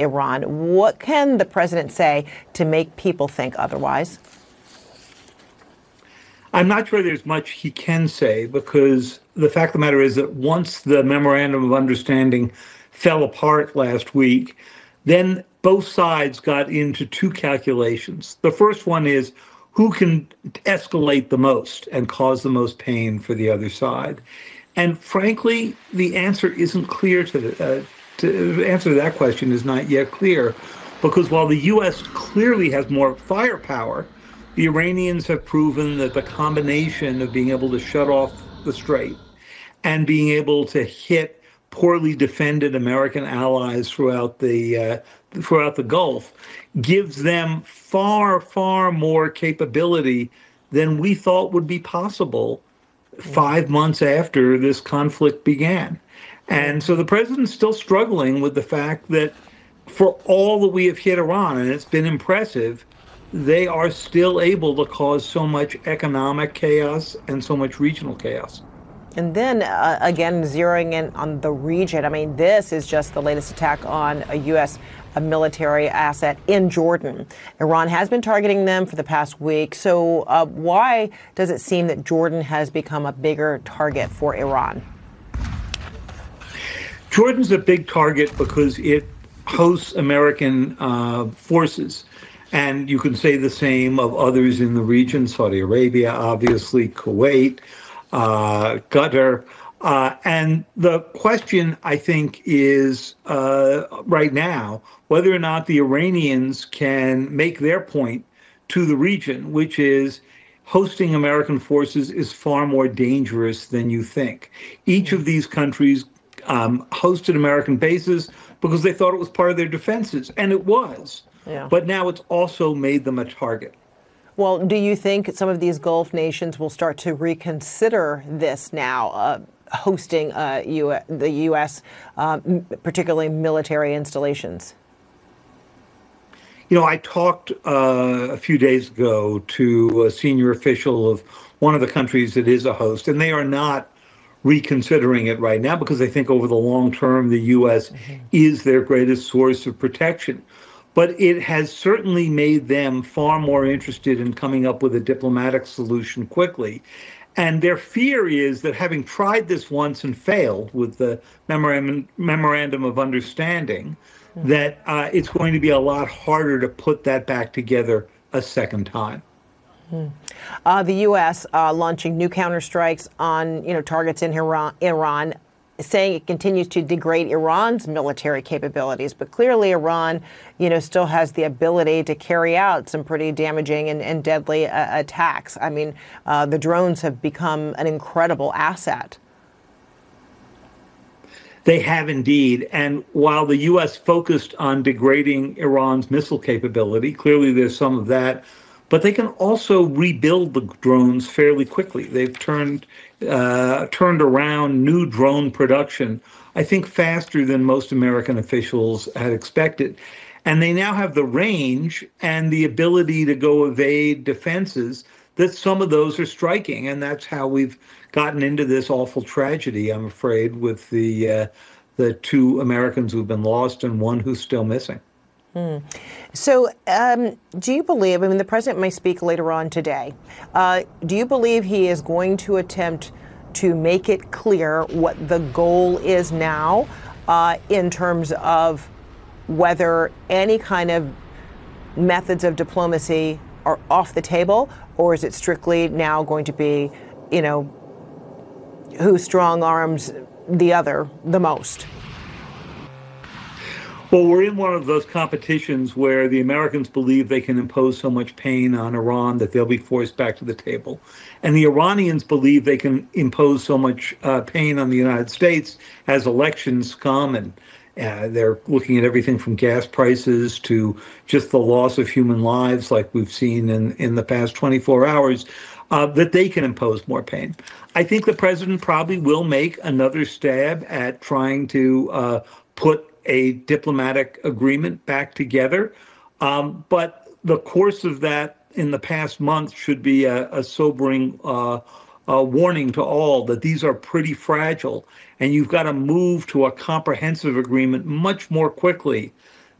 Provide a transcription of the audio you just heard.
Iran. What can the president say to make people think otherwise? I'm not sure there's much he can say, because the fact of the matter is that once the memorandum of understanding fell apart last week, then both sides got into two calculations. The first one is who can escalate the most and cause the most pain for the other side. And frankly, the answer isn't clear to answer that question is not yet clear, because while the U.S. clearly has more firepower, the Iranians have proven that the combination of being able to shut off the strait and being able to hit poorly defended American allies throughout the Gulf gives them far, far more capability than we thought would be possible 5 months after this conflict began. And so the president's still struggling with the fact that for all that we have hit Iran, and it's been impressive, they are still able to cause so much economic chaos and so much regional chaos. And then again, zeroing in on the region, I mean, this is just the latest attack on a U.S. military asset in Jordan. Iran has been targeting them for the past week. So why does it seem that Jordan has become a bigger target for Iran? Jordan's a big target because it hosts American forces. And you can say the same of others in the region, Saudi Arabia, obviously, Kuwait, Qatar. And the question, I think, is right now whether or not the Iranians can make their point to the region, which is hosting American forces is far more dangerous than you think. Each of these countries hosted American bases because they thought it was part of their defenses, and it was. Yeah. But now it's also made them a target. Well, do you think some of these Gulf nations will start to reconsider this now, hosting the U.S., particularly military installations? You know, I talked a few days ago to a senior official of one of the countries that is a host, and they are not reconsidering it right now because they think over the long term the U.S. is their greatest source of protection. But it has certainly made them far more interested in coming up with a diplomatic solution quickly. And their fear is that having tried this once and failed with the memorandum of understanding, that it's going to be a lot harder to put that back together a second time. The U.S. Launching new counterstrikes on targets in Iran, saying it continues to degrade Iran's military capabilities. But clearly Iran, still has the ability to carry out some pretty damaging and deadly attacks. I mean, the drones have become an incredible asset. They have indeed. And while the U.S. focused on degrading Iran's missile capability, clearly there's some of that, but they can also rebuild the drones fairly quickly. They've turned around new drone production, I think, faster than most American officials had expected. And they now have the range and the ability to go evade defenses that some of those are striking. And that's how we've gotten into this awful tragedy, I'm afraid, with the two Americans who've been lost and one who's still missing. So do you believe, the president may speak later on today, do you believe he is going to attempt to make it clear what the goal is now in terms of whether any kind of methods of diplomacy are off the table, or is it strictly now going to be, who strong arms the other the most? Well, we're in one of those competitions where the Americans believe they can impose so much pain on Iran that they'll be forced back to the table. And the Iranians believe they can impose so much pain on the United States as elections come, and they're looking at everything from gas prices to just the loss of human lives like we've seen in the past 24 hours, that they can impose more pain. I think the president probably will make another stab at trying to put a diplomatic agreement back together. But the course of that in the past month should be a sobering warning to all that these are pretty fragile, and you've got to move to a comprehensive agreement much more quickly